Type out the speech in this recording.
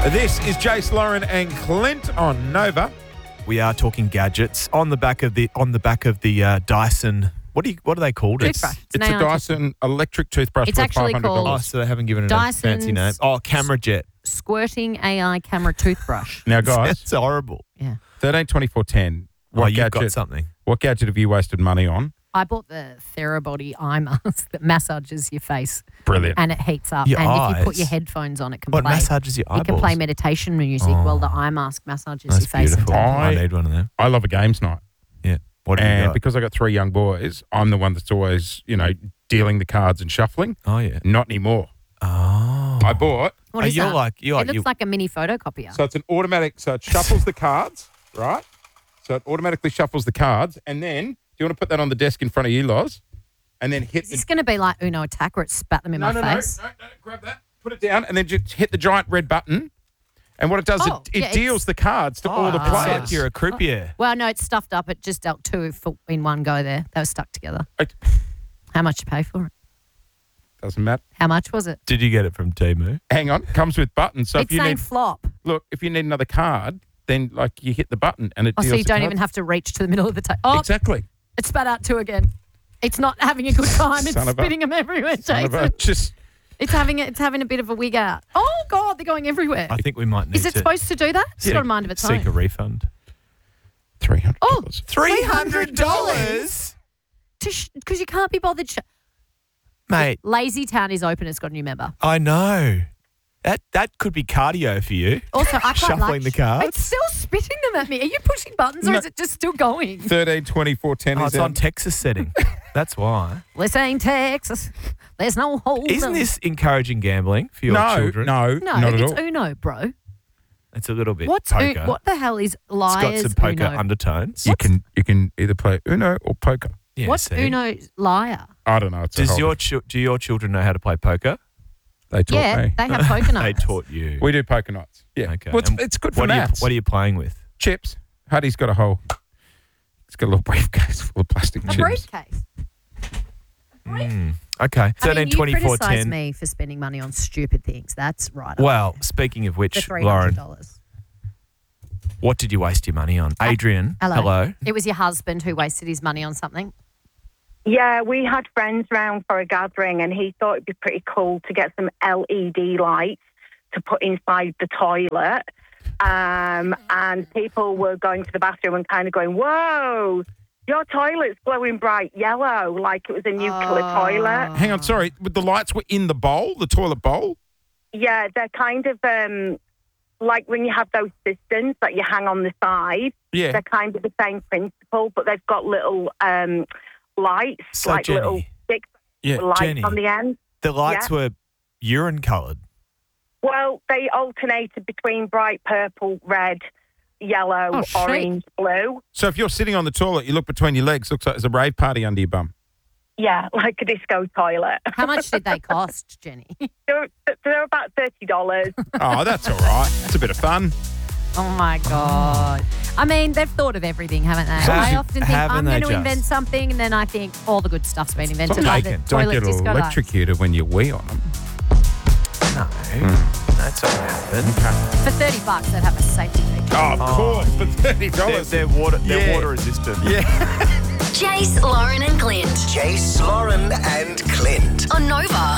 This is Jace, Lauren, and Clint on Nova. We are talking gadgets on the back of the Dyson. What are they called? Toothbrush. It's a Dyson electric toothbrush. It's worth actually $500. called- Oh, so they haven't given it a Dyson's fancy name. Oh, camera jet. Squirting AI camera toothbrush. Now, guys, It's horrible. Yeah. 13, 24, 10. You've got something. What gadget have you wasted money on? I bought the Therabody eye mask that massages your face Brilliant. and it heats up. Your and if you eyes? put your headphones on, it can What play. massages your It can eyeballs? play meditation music while the eye mask massages That's your face. beautiful. And I- I need one of them. I love a games night. Yeah. What do you And got? because I got 3 young boys, I'm the one that's always, dealing the cards and shuffling. Oh, yeah. Not anymore. Oh. I bought. what is you're that? like- you're it like- looks you- like a mini photocopier. So it's an automatic, so it shuffles the cards, right? So it automatically shuffles the cards. And then, do you want to put that on the desk in front of you, Loz? And then hit Is this going to be like Uno Attack where it spat them in my face? No, grab that, put it down, and then just hit the giant red button. And what it does, Oh, it yeah, deals the cards to all the It's like players. you're a croupier. Well, no, it's stuffed up. It just dealt 2 in one go there. They were stuck together. It How much you pay for it? doesn't matter. How much was it? Did you get it from Temu? Hang on, comes with buttons. So It's if you saying need, flop. if you need another card, then you hit the button and it Oh, deals so you the don't card. even have to reach to the middle of the table. Oh, Exactly. it spat out 2 again. It's not having a good time. It's Son of a- spitting them everywhere, Son of a- Jason. just It's having a bit of a wig out. Oh, God, they're going everywhere. I think we might need Is it to supposed to do that? It's got a mind of its seek a own. refund. $300. Oh, $300? Because you can't be bothered. Mate, Lazy Town is open. It's got a new member. I know. That could be cardio for you. Also, I quite Shuffling like the cards? It's still spitting them at me. Are you pushing buttons or No. is it just still going? 13, 24, 10 Oh, is it's on Texas setting. That's why. This ain't Texas. There's no hold. Isn't this encouraging gambling for your children? No, No, not at it's all. Uno, bro. It's a little bit What's poker. what the hell is It's got liars some poker Uno? undertones. You can either play Uno or poker. Yeah, What's see? Uno liar? I don't know. It's a Do whole your children know how to play poker? They taught Yeah, me. they have poker They nights. taught you. We do poker nights. Yeah. Okay. Well, And it's good for what maths. are you playing with? Chips. Huddy's got a whole. He's got a little briefcase full of plastic A chips. briefcase. Okay. 13, you 24, criticise 10. me for spending money on stupid things. That's right. up Well, there. speaking of For which, $300. Lauren, what did you waste your money on? Adrian, hello. It was your husband who wasted his money on something. Yeah, we had friends round for a gathering and he thought it'd be pretty cool to get some LED lights to put inside the toilet. And people were going to the bathroom and kind of going, whoa, your toilet's glowing bright yellow, like it was a nuclear toilet. Hang on, sorry. But the lights were in the bowl, the toilet bowl? Yeah, they're kind of like when you have those cisterns that you hang on the side. Yeah. They're kind of the same principle, but they've got little lights, So, like Jenny, little stick Yeah, lights Jenny. on the end. The lights were urine coloured. Well, they alternated between bright purple, red, yellow, Oh, shit. orange, blue. So if you're sitting on the toilet, you look between your legs, looks like there's a rave party under your bum. Yeah, like a disco toilet. How much did they cost, Jenny? They're about $30. Oh, that's all right. It's a bit of fun. Oh, my God. I mean, they've thought of everything, haven't they? I often think Haven't I'm they going to just? invent something, and then I think all the good stuff's been invented. Don't Like make the it. Don't toilet get disco lights. electrocuted when you wee on them. No, that's not happened. For $30, they'd have a safety feature. Oh, of course, for $30. They're water Yeah. resistant. Yeah. Jace, Lauren and Clint. Jace, Lauren, and Clint. On Nova.